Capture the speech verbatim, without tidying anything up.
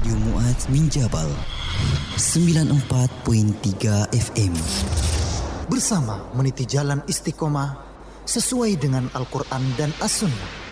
Radio Muaz Minjabal sembilan puluh empat perpuluhan tiga F M. Bersama meniti jalan istiqomah sesuai dengan Al-Quran dan As-Sunnah.